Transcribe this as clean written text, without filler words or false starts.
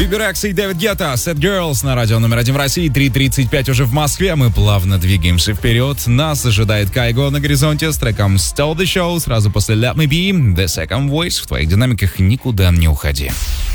Биберекс и Дэвид Гетта, Sad Girls на радио номер 1 в России, 3:35 уже в Москве. Мы плавно двигаемся вперед. Нас ожидает Кайго на горизонте с треком Stole the Show. Сразу после Let Me Be, The Second Voice. В твоих динамиках никуда не уходи.